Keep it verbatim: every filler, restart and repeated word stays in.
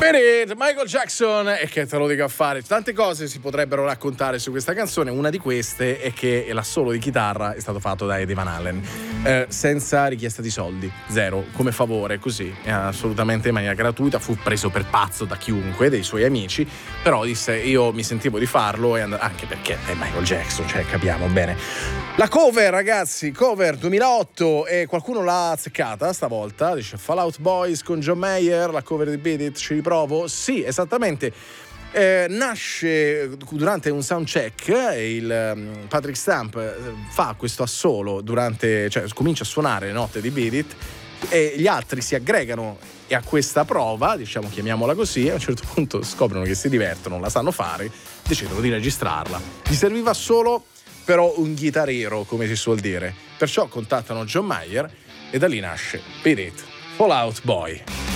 Beat It, Michael Jackson, e che te lo dico a fare. Tante cose si potrebbero raccontare su questa canzone. Una di queste è che l'assolo di chitarra è stato fatto da Eddie Van Halen, eh, senza richiesta di soldi, zero, come favore, così, assolutamente in maniera gratuita. Fu preso per pazzo da chiunque, dei suoi amici, però disse io mi sentivo di farlo, e and- anche perché è Michael Jackson, cioè capiamo bene. La cover, ragazzi, cover duemilaotto, e qualcuno l'ha azzeccata stavolta, dice Fall Out Boys con John Mayer, la cover di Beat It, ci riprovo. Sì, esattamente. Eh, nasce durante un soundcheck, il um, Patrick Stump fa questo assolo durante, cioè comincia a suonare le note di Beat It, e gli altri si aggregano e a questa prova, diciamo, chiamiamola così, e a un certo punto scoprono che si divertono, la sanno fare, decidono di registrarla. Gli serviva solo però un chitarrero, come si suol dire, perciò contattano John Mayer e da lì nasce Beat It, Fall Out Boy.